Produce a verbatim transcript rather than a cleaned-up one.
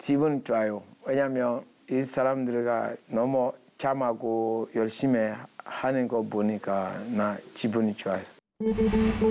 기분 좋아요. 왜냐하면 이 사람들과 너무 참하고 열심히 하는 거 보니까 나 기분이 좋아요.